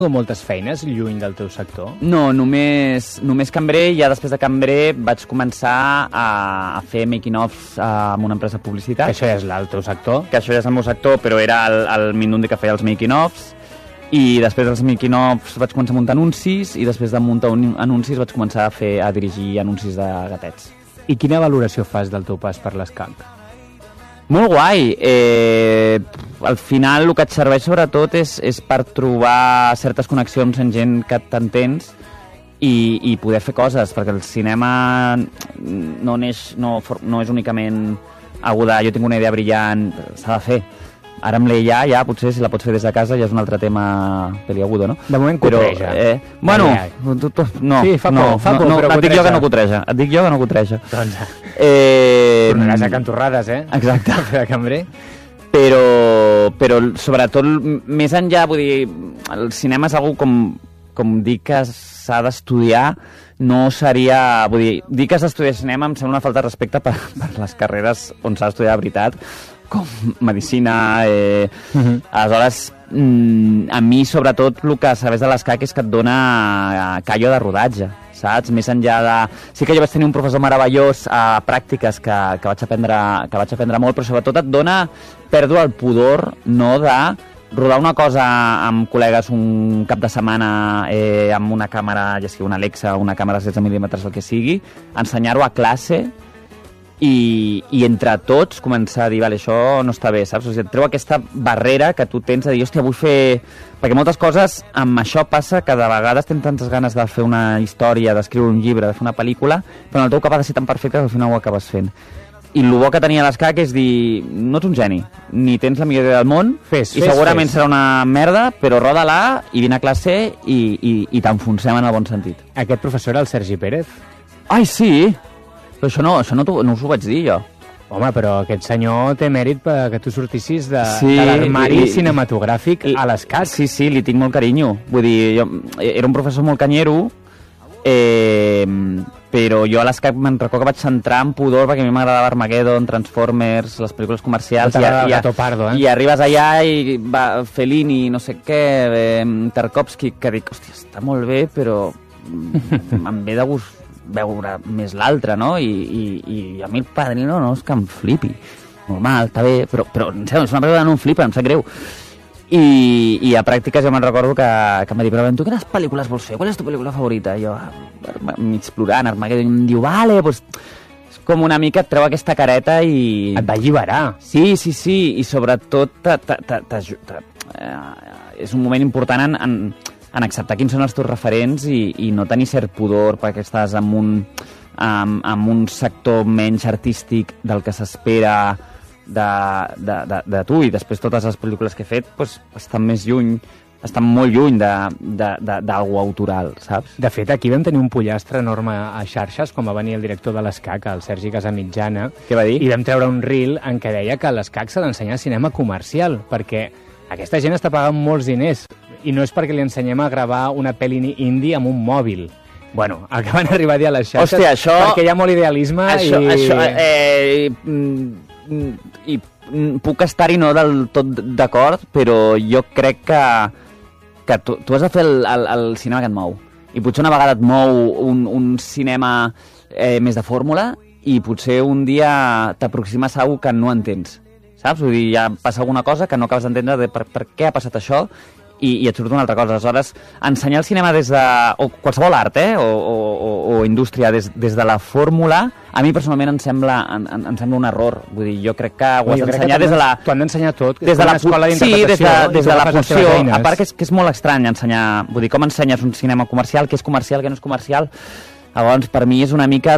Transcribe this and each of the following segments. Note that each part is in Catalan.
moltes feines lluny del teu sector? No, només cambrer, i ja després de cambrer vaig començar a fer making-offs amb una empresa de publicitat. Que això ja és el teu sector? Que això ja és el meu sector, però era el Mindundi que feia els making-offs, i després dels making-offs vaig començar a muntar anuncis, i després de muntar anuncis vaig començar a dirigir anuncis de gatets. I quina valoració fas del teu pas per l'escac? Molt guai. Al final el que et serveix sobretot és per trobar certes connexions amb gent que t'entens i poder fer coses, perquè el cinema no és únicament aguda, jo tinc una idea brillant, s'ha de fer. Ara amb l'IA ja potser si la pots fer des de casa ja és un altre tema peliagudo, no? De moment cutreja. Bueno, no. Sí, fa por, però et dic jo que no cutreja. Et dic jo que no cutreja. Doncs tornaràs a cantorrades, Exacte. De cambrer. Però sobretot més enllà, vull dir, el cinema és algo com dir que s'ha d'estudiar, no seria... Vull dir que has d'estudiar cinema em sembla una falta de respecte per les carreres on s'ha d'estudiar de veritat, com medicina. Aleshores, a mi, sobretot, el que sabés de l'escac és que et dona callo de rodatge, saps? Més enllà de... Sí que jo vaig tenir un professor meravellós a pràctiques que vaig aprendre molt, però sobretot et dona pèrdua el pudor, no, de rodar una cosa amb col·legues un cap de setmana amb una càmera, ja sigui una Alexa, una càmera de 16 mm, el que sigui, ensenyar-ho a classe i entre tots començar a dir, vale, això no està bé, saps? O sigui, et treu aquesta barrera que tu tens de dir, hòstia, vull fer... Perquè moltes coses amb això passa que de vegades tens tantes ganes de fer una història, d'escriure un llibre, de fer una pel·lícula, però en el teu cap ha de ser tan perfecte que al final ho acabes fent. I el bo que tenia l'escac és dir, no ets un geni, ni tens la millor idea del món, i segurament serà una merda, però roda-la i vine a classe i t'enfonsem en el bon sentit. Aquest professor era el Sergi Pérez? Ai, sí! Però això no us ho vaig dir jo. Home, però aquest senyor té mèrit que tu sortissis de l'armari cinematogràfic a l'escac. Sí, li tinc molt carinyo. Vull dir, jo era un professor molt canyero, però jo a l'escac me'n recordo que vaig centrar en pudor perquè a mi m'agradava Armageddon, Transformers, les pel·lícules comercials, i arribes allà i va Fellini, no sé què, Tarkovsky, que dic, hòstia, està molt bé, però em ve de gust veure més l'altre, no? I a mi el Padrino no és que em flipi. Normal, està bé, però em sembla, és una pel·lícula que no em flipa, em sap greu. I a pràctiques jo me'n recordo que em va dir, però tu quines pel·lícules vols fer? Qual és tu pel·lícula favorita? I jo, mig plorant, Armageddon, i em diu, vale, doncs... És com una mica et treu aquesta careta i... Et va alliberar. Sí, i sobretot és un moment important en acceptar quins són els teus referents i no tenir cert pudor perquè estàs en un sector menys artístic del que s'espera de tu, i després totes les pel·lícules que he fet estan molt lluny d'algú autoral, saps? De fet, aquí vam tenir un pollastre enorme a xarxes quan va venir el director de l'ESCAC, el Sergi Casamitjana. Què va dir? I vam treure un reel en què deia que a l'ESCAC s'ha d'ensenyar cinema comercial, perquè aquesta gent està pagant molts diners i no és perquè li ensenyem a gravar una pel·li indie amb un mòbil. Bueno, el que van arribar a dir a les xarxes... Hòstia, això... Perquè hi ha molt idealisme i puc estar-hi no del tot d'acord, però jo crec que tu has de fer el cinema que et mou. I potser una vegada et mou un cinema més de fórmula i potser un dia t'aproximes a algú que no entens. Saps? Vull dir, ja passa alguna cosa que no acabes d'entendre de per què ha passat això i et surt una altra cosa. Aleshores, ensenyar el cinema des de... o qualsevol art, o indústria des de la fórmula, a mi personalment em sembla un error. Vull dir, jo crec que ho has d'ensenyar des de la... T'ho han d'ensenyar tot, des de l'escola d'interpretació. Sí, des de la funció. A part que és molt estrany ensenyar... Vull dir, com ensenyes un cinema comercial, què és comercial, què no és comercial... Llavors, per mi és una mica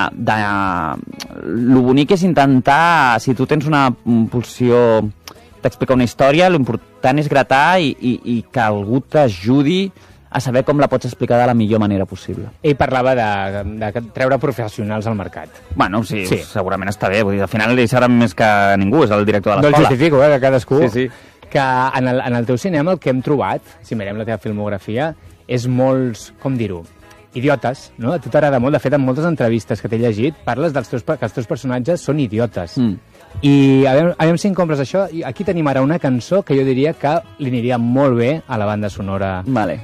lo bonic és intentar, si tu tens una pulsió d'explicar una història, l'important és gratar i que algú t'ajudi a saber com la pots explicar de la millor manera possible. Ell parlava de treure professionals al mercat. Bueno, sí, segurament està bé. Vull dir, al final ell sabrà més que ningú, és el director de l'escola. No el justifico, que cadascú... Sí. Que en el teu cinema el que hem trobat, si mirem la teva filmografia, és molts, com dir-ho, idiotes, no? A tu t'agrada molt. De fet, en moltes entrevistes que t'he llegit parles que els teus personatges són idiotes. I a veure si em compres això. I aquí tenim ara una cançó que jo diria que li aniria molt bé a la banda sonora Vale.